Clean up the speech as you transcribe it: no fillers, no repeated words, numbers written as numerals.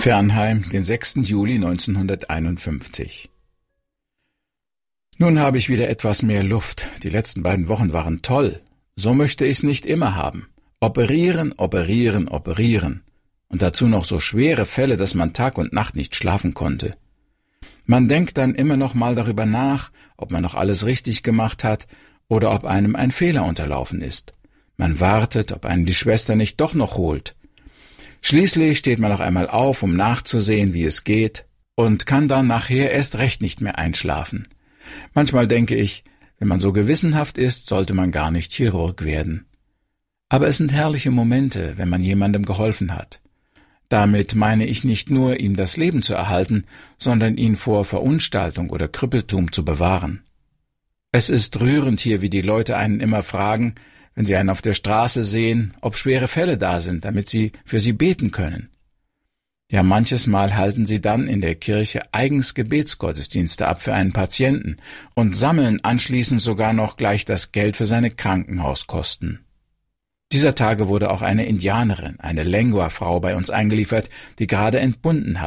Pfernheim, den 6. Juli 1951. Nun habe ich wieder etwas mehr Luft. Die letzten beiden Wochen waren toll. So möchte ich's nicht immer haben. Operieren, operieren, operieren. Und dazu noch so schwere Fälle, dass man Tag und Nacht nicht schlafen konnte. Man denkt dann immer noch mal darüber nach, ob man noch alles richtig gemacht hat oder ob einem ein Fehler unterlaufen ist. Man wartet, ob einen die Schwester nicht doch noch holt. Schließlich steht man noch einmal auf, um nachzusehen, wie es geht, und kann dann nachher erst recht nicht mehr einschlafen. Manchmal denke ich, wenn man so gewissenhaft ist, sollte man gar nicht Chirurg werden. Aber es sind herrliche Momente, wenn man jemandem geholfen hat. Damit meine ich nicht nur, ihm das Leben zu erhalten, sondern ihn vor Verunstaltung oder Krüppeltum zu bewahren. Es ist rührend hier, wie die Leute einen immer fragen, wenn sie einen auf der Straße sehen, ob schwere Fälle da sind, damit sie für sie beten können. Ja, manches Mal halten sie dann in der Kirche eigens Gebetsgottesdienste ab für einen Patienten und sammeln anschließend sogar noch gleich das Geld für seine Krankenhauskosten. Dieser Tage wurde auch eine Indianerin, eine Lengua-Frau bei uns eingeliefert, die gerade entbunden hatte.